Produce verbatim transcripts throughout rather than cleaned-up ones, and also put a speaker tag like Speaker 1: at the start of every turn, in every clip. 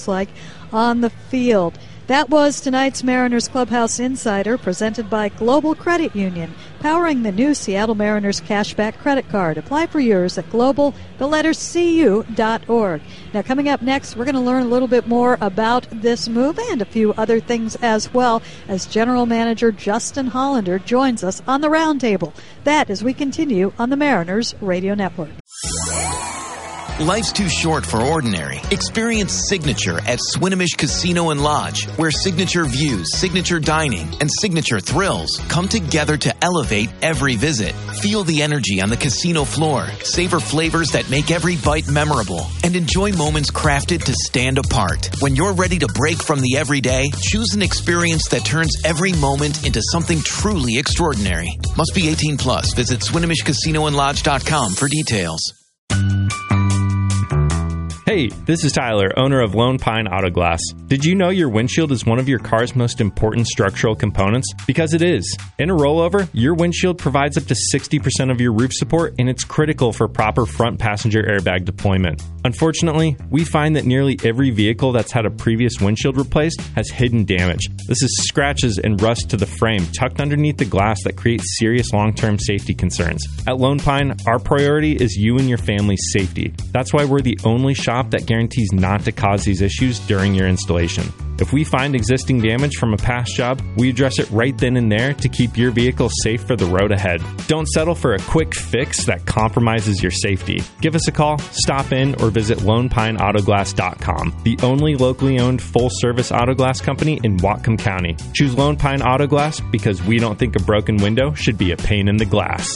Speaker 1: looks like on the field. That was tonight's Mariners Clubhouse Insider, presented by Global Credit Union, powering the new Seattle Mariners Cashback Credit Card. Apply for yours at global, the letter C U, dot org. Now, coming up next, we're going to learn a little bit more about this move and a few other things as well, as General Manager Justin Hollander joins us on the roundtable. That as we continue on the Mariners Radio Network.
Speaker 2: Life's too short for ordinary. Experience Signature at Swinomish Casino and Lodge, where signature views, signature dining, and signature thrills come together to elevate every visit. Feel the energy on the casino floor, savor flavors that make every bite memorable, and enjoy moments crafted to stand apart. When you're ready to break from the everyday, choose an experience that turns every moment into something truly extraordinary. Must be eighteen plus. Visit Swinomish Casino and Lodge dot com for details.
Speaker 3: Hey, this is Tyler, owner of Lone Pine Auto Glass. Did you know your windshield is one of your car's most important structural components? Because it is. In a rollover, your windshield provides up to sixty percent of your roof support, and it's critical for proper front passenger airbag deployment. Unfortunately, we find that nearly every vehicle that's had a previous windshield replaced has hidden damage. This is scratches and rust to the frame tucked underneath the glass that creates serious long-term safety concerns. At Lone Pine, our priority is you and your family's safety. That's why we're the only shop that guarantees not to cause these issues during your installation. If we find existing damage from a past job, we address it right then and there to keep your vehicle safe for the road ahead. Don't settle for a quick fix that compromises your safety. Give us a call, stop in, or visit lone pine auto glass dot com, the only locally owned full-service auto glass company in Whatcom County. Choose Lone Pine Auto Glass because we don't think a broken window should be a pain in the glass.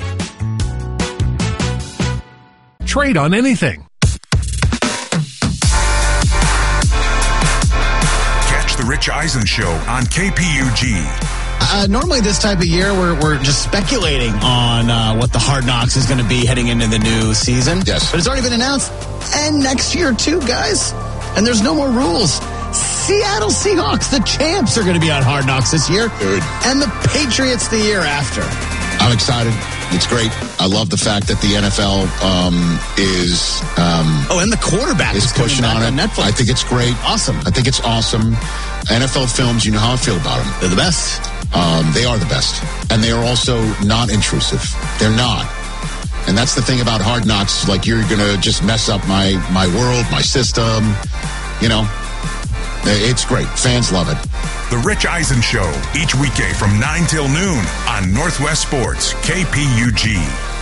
Speaker 4: Trade on anything. The Rich Eisen Show on K P U G.
Speaker 5: Uh, normally this type of year, we're we're just speculating on uh, what the Hard Knocks is going to be heading into the new season.
Speaker 6: Yes.
Speaker 5: But it's already been announced. And next year, too, guys. And there's no more rules. Seattle Seahawks, the champs, are going to be on Hard Knocks this year.
Speaker 6: Good.
Speaker 5: And the Patriots the year after.
Speaker 6: I'm excited. It's great. I love the fact that the N F L um, is... Um,
Speaker 5: oh, and the quarterback is,
Speaker 6: is pushing on it.
Speaker 5: on Netflix.
Speaker 6: I think it's great.
Speaker 5: Awesome.
Speaker 6: I think it's awesome. N F L films, you know how I feel about them.
Speaker 5: They're the best.
Speaker 6: Um, they are the best. And they are also not intrusive. They're not. And that's the thing about Hard Knocks. Like, you're going to just mess up my, my world, my system. You know, it's great. Fans love it.
Speaker 4: The Rich Eisen Show, each weekday from nine till noon on Northwest Sports, K P U G.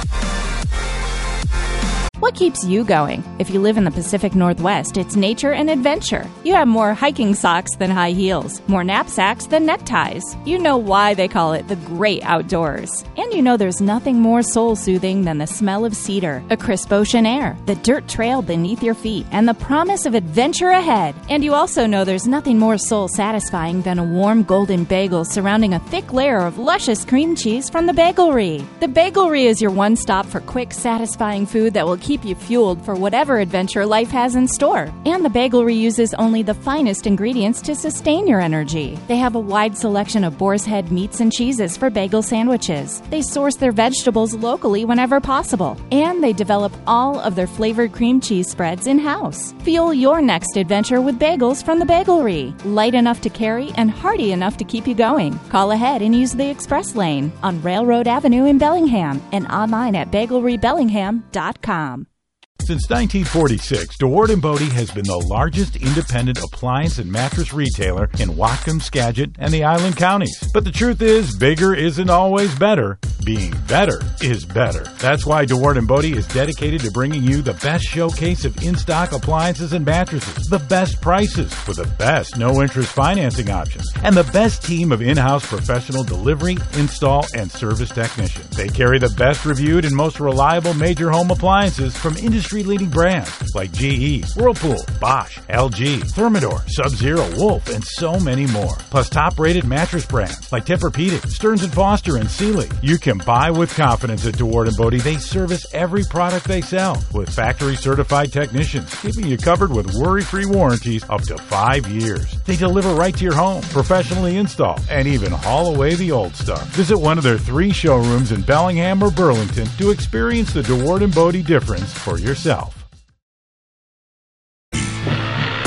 Speaker 7: What keeps you going? If you live in the Pacific Northwest, it's nature and adventure. You have more hiking socks than high heels, more knapsacks than neckties. You know why they call it the great outdoors. And you know there's nothing more soul-soothing than the smell of cedar, a crisp ocean air, the dirt trail beneath your feet, and the promise of adventure ahead. And you also know there's nothing more soul-satisfying than a warm golden bagel surrounding a thick layer of luscious cream cheese from the Bagelry. The Bagelry is your one stop for quick, satisfying food that will keep Keep you fueled for whatever adventure life has in store. And the Bagelry uses only the finest ingredients to sustain your energy. They have a wide selection of boar's head meats and cheeses for bagel sandwiches. They source their vegetables locally whenever possible. And they develop all of their flavored cream cheese spreads in-house. Fuel your next adventure with bagels from the Bagelry. Light enough to carry and hearty enough to keep you going. Call ahead and use the express lane on Railroad Avenue in Bellingham and online at bagelry bellingham dot com.
Speaker 8: Since nineteen forty-six, DeWard and Bodie has been the largest independent appliance and mattress retailer in Whatcom, Skagit, and the Island Counties. But the truth is, bigger isn't always better. Being better is better. That's why DeWard and Bodie is dedicated to bringing you the best showcase of in-stock appliances and mattresses, the best prices with the best no-interest financing options, and the best team of in-house professional delivery, install, and service technicians. They carry the best reviewed and most reliable major home appliances from industry-leading brands like G E, Whirlpool, Bosch, L G, Thermador, Sub-Zero, Wolf, and so many more. Plus top-rated mattress brands like Tempur-Pedic, Stearns and Foster, and Sealy. You can buy with confidence at DeWard and Bodie. They service every product they sell with factory-certified technicians, keeping you covered with worry-free warranties up to five years. They deliver right to your home, professionally install, and even haul away the old stuff. Visit one of their three showrooms in Bellingham or Burlington to experience the DeWard and Bodie difference for yourself.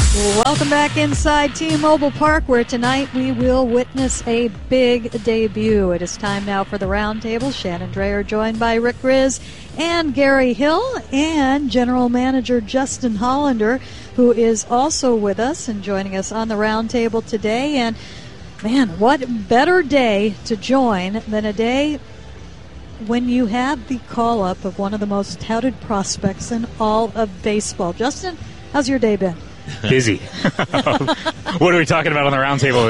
Speaker 1: Welcome back inside T-Mobile Park, where tonight we will witness a big debut. It is time now for the roundtable. Shannon Drayer joined by Rick Riz and Gary Hill, and General Manager Justin Hollander, who is also with us and joining us on the roundtable today. And man, what better day to join than a day when you had the call-up of one of the most touted prospects in all of baseball. Justin, how's your day been?
Speaker 9: Busy. What are we talking about on the roundtable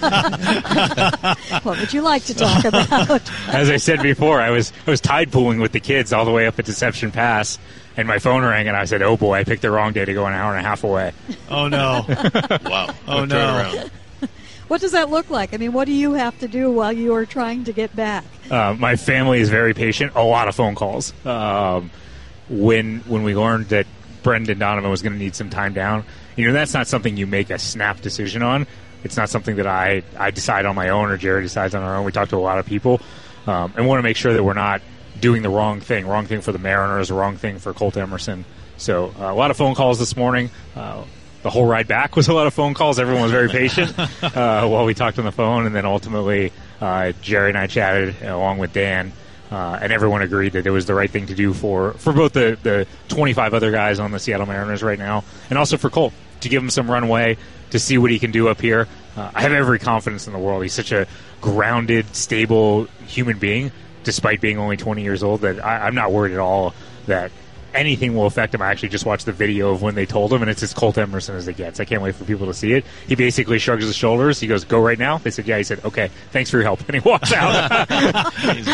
Speaker 1: today? What would you like to talk about?
Speaker 9: As I said before, I was I was tide pooling with the kids all the way up at Deception Pass, and my phone rang, and I said, "Oh boy, I picked the wrong day to go an hour and a half away."
Speaker 10: Oh no!
Speaker 11: Wow!
Speaker 10: Oh no!
Speaker 1: What does that look like? I mean, what do you have to do while you are trying to get back?
Speaker 9: Uh, my family is very patient. A lot of phone calls. Um, when when we learned that Brendan Donovan was going to need some time down, you know, that's not something you make a snap decision on. It's not something that I, I decide on my own or Jerry decides on our own. We talk to a lot of people um, and want to make sure that we're not doing the wrong thing, wrong thing for the Mariners, wrong thing for Colt Emerson. So uh, a lot of phone calls this morning. Uh, the whole ride back was a lot of phone calls. Everyone was very patient uh, while we talked on the phone. And then ultimately uh, Jerry and I chatted uh, along with Dan. Uh, and everyone agreed that it was the right thing to do for, for both the, the twenty-five other guys on the Seattle Mariners right now, and also for Colt, to give him some runway, to see what he can do up here. Uh, I have every confidence in the world. He's such a grounded, stable human being, despite being only twenty years old, that I, I'm not worried at all that anything will affect him. I actually just watched the video of when they told him, and it's as Colt Emerson as it gets. I can't wait for people to see it. He basically shrugs his shoulders. He goes, "Go right now?" They said, "Yeah." He said, "Okay, thanks for your help." And he walks out.
Speaker 11: He's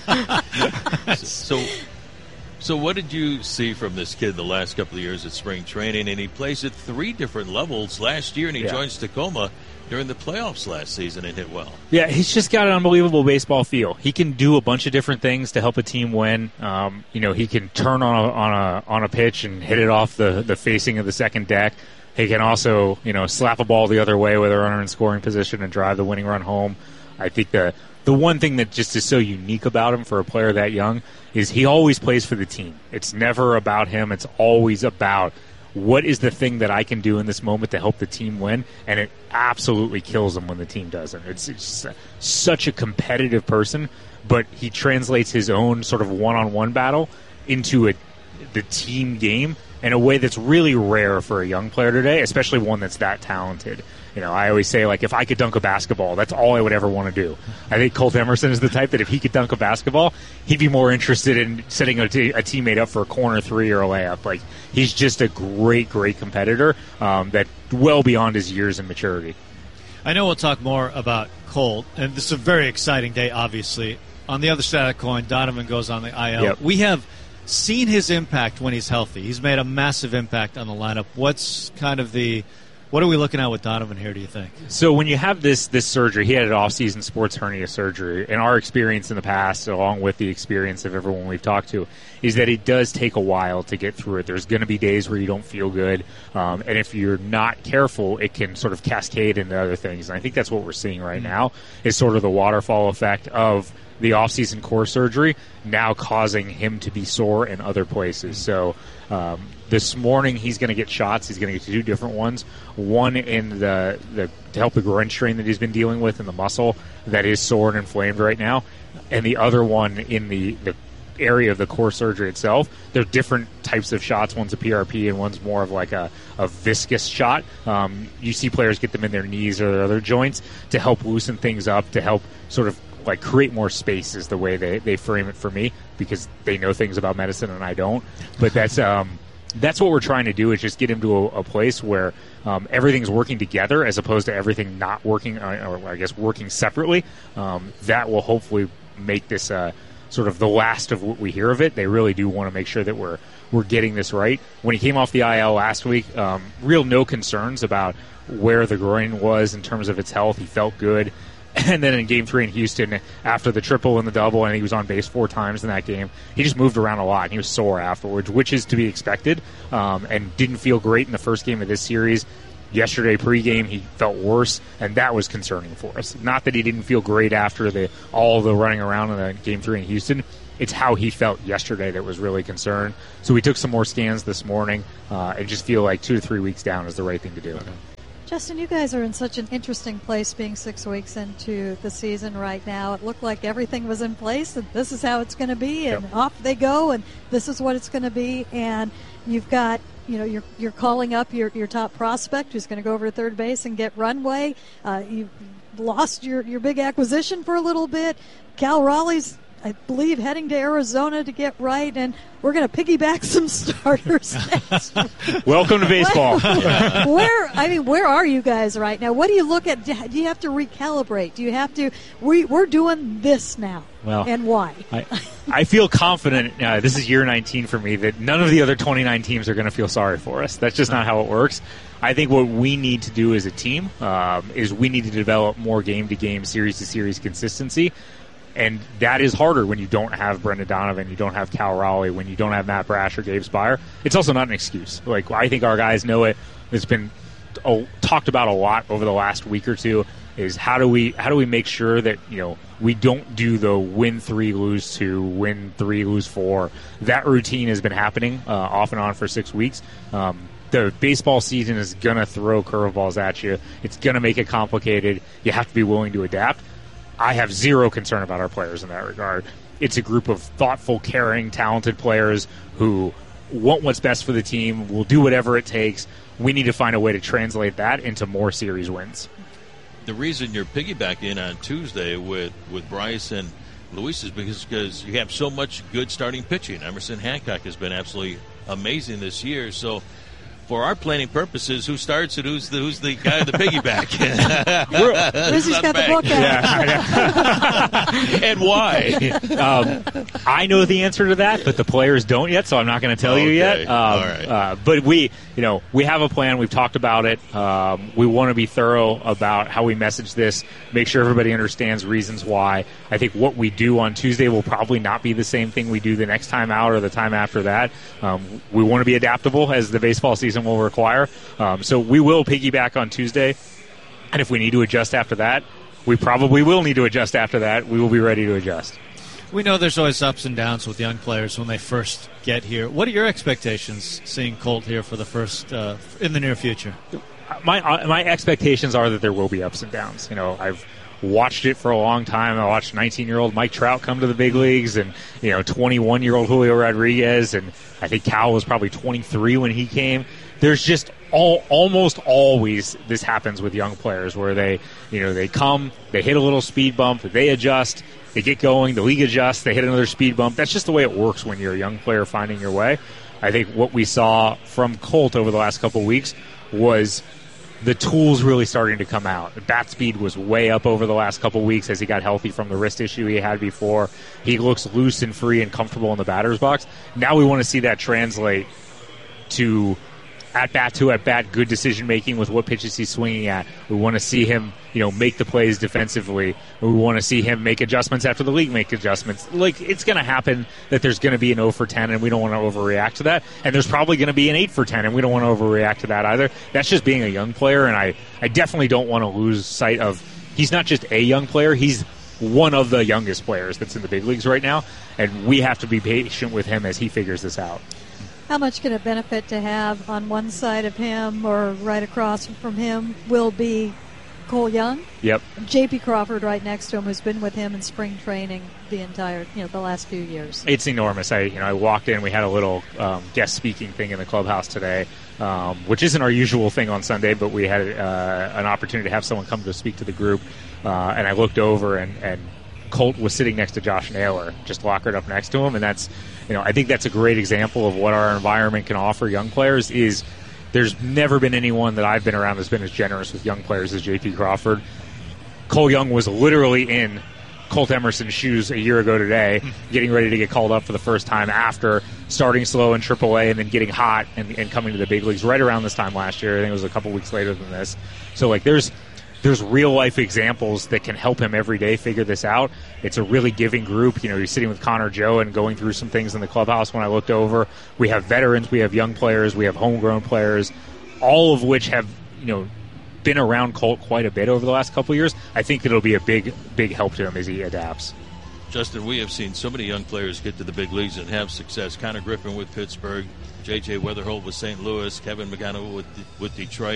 Speaker 11: ready. so, so what did you see from this kid the last couple of years at spring training? And he plays at three different levels last year, and he yeah. joins Tacoma during the playoffs last season and hit well.
Speaker 9: Yeah, he's just got an unbelievable baseball feel. He can do a bunch of different things to help a team win. Um, you know, he can turn on a, on a on a pitch and hit it off the, the facing of the second deck. He can also, you know, slap a ball the other way with a runner in scoring position and drive the winning run home. I think the the one thing that just is so unique about him for a player that young is he always plays for the team. It's never about him. It's always about what is the thing that I can do in this moment to help the team win, and it absolutely kills him when the team doesn't. It's, it's such a competitive person, but he translates his own sort of one-on-one battle into a, the team game in a way that's really rare for a young player today, especially one that's that talented. You know, I always say, like, if I could dunk a basketball, that's all I would ever want to do. I think Colt Emerson is the type that if he could dunk a basketball, he'd be more interested in setting a, t- a teammate up for a corner three or a layup. Like, he's just a great, great competitor um, that well beyond his years and maturity.
Speaker 10: I know we'll talk more about Colt, and this is a very exciting day, obviously. On the other side of the coin, Donovan goes on the I L.
Speaker 9: Yep.
Speaker 10: We have seen his impact when he's healthy. He's made a massive impact on the lineup. What's kind of the... What are we looking at with Donovan here, do you think?
Speaker 9: So when you have this this surgery, he had an off-season sports hernia surgery, and our experience in the past, along with the experience of everyone we've talked to, is that it does take a while to get through it. There's going to be days where you don't feel good, um, and if you're not careful, it can sort of cascade into other things. And I think that's what we're seeing right now is sort of the waterfall effect of the off-season core surgery now causing him to be sore in other places. So um, this morning he's going to get shots. He's going to get two different ones. One in the, the to help the groin strain that he's been dealing with in the muscle that is sore and inflamed right now, and the other one in the, the area of the core surgery itself. They're different types of shots. One's a P R P and one's more of like a, a viscous shot. Um, you see players get them in their knees or their other joints to help loosen things up, to help sort of like create more space is the way they, they frame it for me, because they know things about medicine and I don't. But that's um, that's what we're trying to do, is just get him to a, a place where um, everything's working together as opposed to everything not working, or, or I guess working separately. Um, that will hopefully make this uh, sort of the last of what we hear of it. They really do want to make sure that we're we're getting this right. When he came off the I L last week, um, real no concerns about where the groin was in terms of its health. He felt good. And then in game three in Houston, after the triple and the double, and he was on base four times in that game, he just moved around a lot, and he was sore afterwards, which is to be expected, um, and didn't feel great in the first game of this series. Yesterday pregame, he felt worse, and that was concerning for us. Not that he didn't feel great after the all the running around in the game three in Houston. It's how he felt yesterday that was really concerned. So we took some more scans this morning, uh, and just feel like two to three weeks down is the right thing to do.
Speaker 10: Okay.
Speaker 1: Justin, you guys are in such an interesting place being six weeks into the season right now. It looked like everything was in place, and this is how it's going to be, and yep. off they go, and this is what it's going to be. And you've got, you know, you're you're calling up your, your top prospect who's going to go over to third base and get runway. Uh, you've lost your, your big acquisition for a little bit. Cal Raleigh's, I believe, heading to Arizona to get right, and we're going to piggyback some starters next.
Speaker 9: Welcome to baseball.
Speaker 1: Where, I mean, where are you guys right now? What do you look at? Do you have to recalibrate? Do you have to? We, we're doing this now.
Speaker 9: Well,
Speaker 1: and why?
Speaker 9: I, I feel confident. Uh, this is year nineteen for me that none of the other twenty-nine teams are going to feel sorry for us. That's just not how it works. I think what we need to do as a team um, is we need to develop more game-to-game, series-to-series consistency. And that is harder when you don't have Brendan Donovan, you don't have Cal Raleigh, when you don't have Matt Brash or Gabe Spire. It's also not an excuse. Like, I think our guys know it. It's been oh, talked about a lot over the last week or two. Is how do we how do we make sure that, you know, we don't do the win three, lose two, win three, lose four. That routine has been happening uh, off and on for six weeks. Um, the baseball season is gonna throw curveballs at you. It's gonna make it complicated. You have to be willing to adapt. I have zero concern about our players in that regard. It's a group of thoughtful, caring, talented players who want what's best for the team, will do whatever it takes. We need to find a way to translate that into more series wins.
Speaker 11: The reason you're piggybacking on Tuesday with, with Bryce and Luis is because because you have so much good starting pitching. Emerson Hancock has been absolutely amazing this year. So for our planning purposes, who starts and who's the who's the guy on the piggyback?
Speaker 1: Rizzy's got the book out.
Speaker 11: Yeah, and why?
Speaker 9: Um, I know the answer to that, but the players don't yet, so I'm not going to tell
Speaker 11: okay.
Speaker 9: you yet. Um,
Speaker 11: All right.
Speaker 9: uh, but we, you know, we have a plan. We've talked about it. Um, we want to be thorough about how we message this. Make sure everybody understands reasons why. I think what we do on Tuesday will probably not be the same thing we do the next time out or the time after that. Um, we want to be adaptable as the baseball season will require. Um, so we will piggyback on Tuesday, and if we need to adjust after that, we probably will need to adjust after that. We will be ready to adjust.
Speaker 10: We know there's always ups and downs with young players when they first get here. What are your expectations seeing Colt here for the first uh, in the near future?
Speaker 9: My uh, my expectations are that there will be ups and downs. You know, I've watched it for a long time. I watched nineteen-year-old Mike Trout come to the big leagues, and, you know, twenty-one-year-old Julio Rodriguez, and I think Cal was probably twenty-three when he came. There's just all, almost always this happens with young players where they, you know, they come, they hit a little speed bump, they adjust, they get going, the league adjusts, they hit another speed bump. That's just the way it works when you're a young player finding your way. I think what we saw from Colt over the last couple of weeks was the tools really starting to come out. The bat speed was way up over the last couple of weeks as he got healthy from the wrist issue he had before. He looks loose and free and comfortable in the batter's box. Now we want to see that translate to at-bat to at-bat, good decision-making with what pitches he's swinging at. We want to see him, you know, make the plays defensively. We want to see him make adjustments after the league make adjustments. Like, it's going to happen that there's going to be an oh for ten, and we don't want to overreact to that. And there's probably going to be an eight for ten, and we don't want to overreact to that either. That's just being a young player, and I, I definitely don't want to lose sight of he's not just a young player, he's one of the youngest players that's in the big leagues right now, and we have to be patient with him as he figures this out.
Speaker 1: How much can it benefit to have on one side of him or right across from him will be Cole Young?
Speaker 9: Yep.
Speaker 1: J P Crawford right next to him, who's been with him in spring training the entire, you know, the last few years.
Speaker 9: It's enormous. I, you know, I walked in. We had a little um, guest speaking thing in the clubhouse today, um, which isn't our usual thing on Sunday, but we had uh, an opportunity to have someone come to speak to the group, uh, and I looked over and. and Colt was sitting next to Josh Naylor, just lockered up next to him, and that's, you know, I think that's a great example of what our environment can offer young players. Is there's never been anyone that I've been around that's been as generous with young players as J P Crawford. Cole Young was literally in Colt Emerson's shoes a year ago today, getting ready to get called up for the first time after starting slow in triple A and then getting hot and, and coming to the big leagues right around this time last year. I think it was a couple weeks later than this. So, like, there's There's real-life examples that can help him every day figure this out. It's a really giving group. You know, he's sitting with Connor Joe and going through some things in the clubhouse when I looked over. We have veterans, we have young players, we have homegrown players, all of which have, you know, been around Colt quite a bit over the last couple of years. I think that it'll be a big, big help to him as he adapts.
Speaker 11: Justin, we have seen so many young players get to the big leagues and have success. Connor Griffin with Pittsburgh, J J Weatherholt with Saint Louis, Kevin Magano with with Detroit.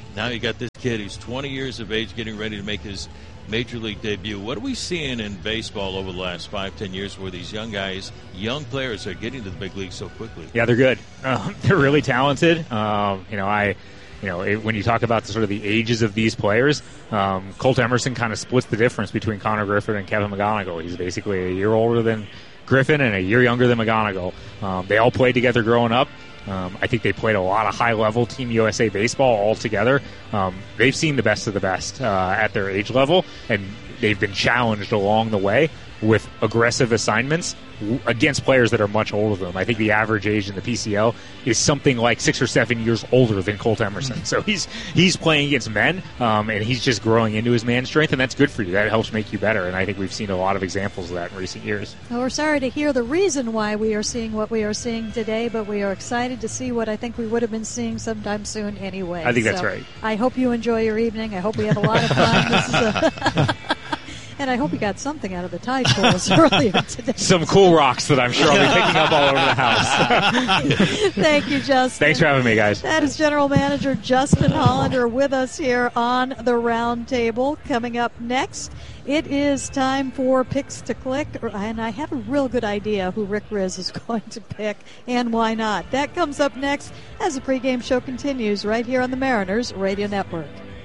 Speaker 11: Now you got this kid who's twenty years of age getting ready to make his major league debut. What are we seeing in baseball over the last five, ten years where these young guys, young players are getting to the big leagues so quickly?
Speaker 9: Yeah, they're good. Um, they're really talented. Um, you know, I, you know, it, when you talk about the, sort of the ages of these players, um, Colt Emerson kind of splits the difference between Connor Griffin and Kevin McGonigal. He's basically a year older than Griffin and a year younger than McGonigal. Um, they all played together growing up. Um, I think they played a lot of high-level Team U S A baseball all together. Um, they've seen the best of the best uh, at their age level, and they've been challenged along the way with aggressive assignments against players that are much older than them. I think the average age in the P C L is something like six or seven years older than Colt Emerson. So he's he's playing against men, um, and he's just growing into his man strength, and that's good for you. That helps make you better, and I think we've seen a lot of examples of that in recent years.
Speaker 1: Well, we're sorry to hear the reason why we are seeing what we are seeing today, but we are excited to see what I think we would have been seeing sometime soon anyway.
Speaker 9: I think
Speaker 1: so
Speaker 9: that's right.
Speaker 1: I hope you enjoy your evening. I hope we have a lot of fun. This is a And I hope you got something out of the tide pools earlier today.
Speaker 9: Some cool rocks that I'm sure I'll be picking up all over the house.
Speaker 1: Thank you, Justin.
Speaker 9: Thanks for having me, guys.
Speaker 1: That is General Manager Justin Hollander with us here on the round table. Coming up next, it is time for Picks to Click, and I have a real good idea who Rick Riz is going to pick and why not. That comes up next as the pregame show continues right here on the Mariners Radio Network.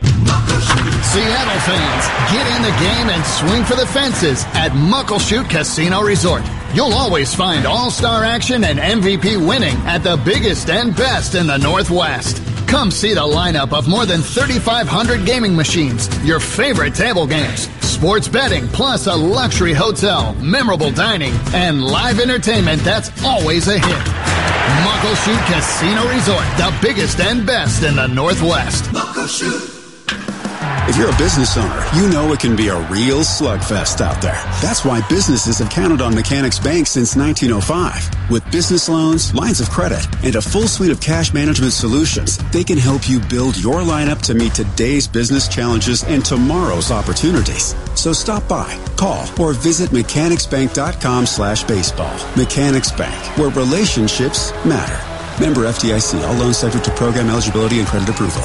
Speaker 5: Seattle fans, get in the game and swing for the fences at Muckleshoot Casino Resort. You'll always find all-star action and M V P winning at the biggest and best in the Northwest. Come see the lineup of more than thirty-five hundred gaming machines, your favorite table games, sports betting, plus a luxury hotel, memorable dining, and live entertainment that's always a hit. Muckleshoot Casino Resort, the biggest and best in the Northwest. Muckleshoot.
Speaker 12: If you're a business owner, you know it can be a real slugfest out there. That's why businesses have counted on Mechanics Bank since nineteen oh five. With business loans, lines of credit, and a full suite of cash management solutions, they can help you build your lineup to meet today's business challenges and tomorrow's opportunities. So stop by, call, or visit mechanicsbank.com slash baseball. Mechanics Bank, where relationships matter. Member F D I C. All loans subject to program eligibility and credit approval.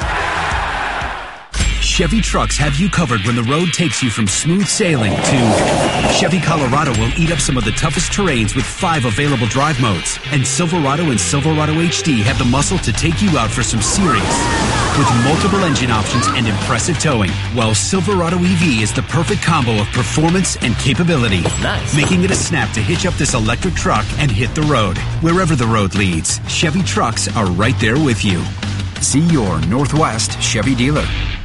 Speaker 13: Chevy trucks have you covered when the road takes you from smooth sailing to Chevy Colorado will eat up some of the toughest terrains with five available drive modes. And Silverado and Silverado H D have the muscle to take you out for some serious with multiple engine options and impressive towing. While Silverado E V is the perfect combo of performance and capability. Nice. Making it a snap to hitch up this electric truck and hit the road. Wherever the road leads, Chevy trucks are right there with you. See your Northwest Chevy dealer.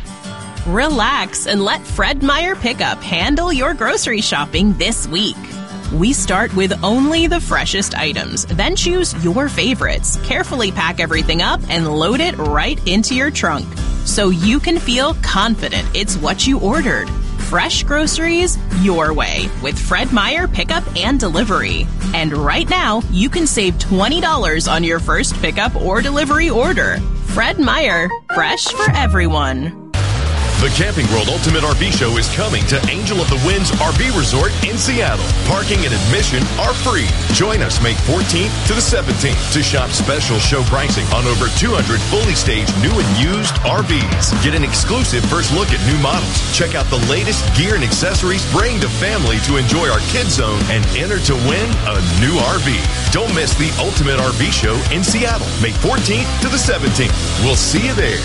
Speaker 14: Relax and let Fred Meyer Pickup handle your grocery shopping this week. We start with only the freshest items, then choose your favorites, carefully pack everything up, and load it right into your trunk so you can feel confident it's what you ordered. Fresh groceries your way with Fred Meyer Pickup and Delivery. And right now, you can save twenty dollars on your first pickup or delivery order. Fred Meyer, fresh for everyone.
Speaker 15: The Camping World Ultimate R V Show is coming to Angel of the Winds R V Resort in Seattle. Parking and admission are free. Join us May fourteenth to the seventeenth to shop special show pricing on over two hundred fully staged new and used R Vs. Get an exclusive first look at new models. Check out the latest gear and accessories. Bring the family to enjoy our Kids Zone and enter to win a new R V. Don't miss the Ultimate R V Show in Seattle, May fourteenth to the seventeenth. We'll see you there.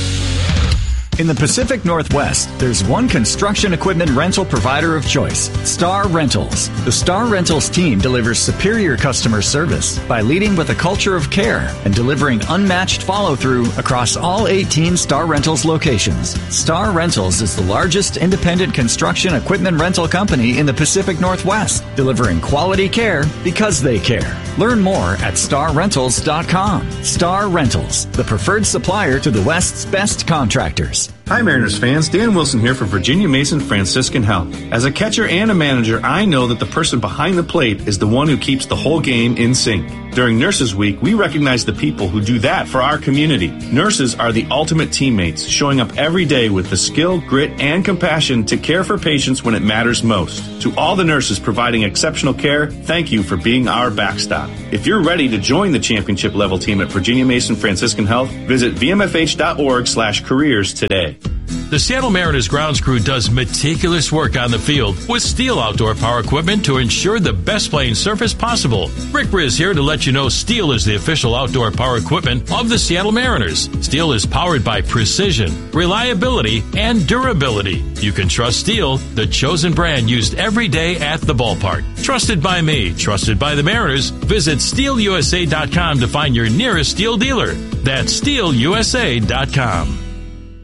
Speaker 16: In the Pacific Northwest, there's one construction equipment rental provider of choice, Star Rentals. The Star Rentals team delivers superior customer service by leading with a culture of care and delivering unmatched follow-through across all eighteen Star Rentals locations. Star Rentals is the largest independent construction equipment rental company in the Pacific Northwest, delivering quality care because they care. Learn more at star rentals dot com. Star Rentals, the preferred supplier to the West's best contractors.
Speaker 17: Hi, Mariners fans. Dan Wilson here for Virginia Mason Franciscan Health. As a catcher and a manager, I know that the person behind the plate is the one who keeps the whole game in sync. During Nurses Week, we recognize the people who do that for our community. Nurses are the ultimate teammates, showing up every day with the skill, grit, and compassion to care for patients when it matters most. To all the nurses providing exceptional care, thank you for being our backstop. If you're ready to join the championship level team at Virginia Mason Franciscan Health, visit v m f h dot org slash careers today.
Speaker 11: The Seattle Mariners grounds crew does meticulous work on the field with Steel outdoor power equipment to ensure the best playing surface possible. Rick Briz here to let you know Steel is the official outdoor power equipment of the Seattle Mariners. Steel is powered by precision, reliability, and durability. You can trust Steel, the chosen brand used every day at the ballpark. Trusted by me, trusted by the Mariners. Visit steel u s a dot com to find your nearest Steel dealer. That's steel u s a dot com.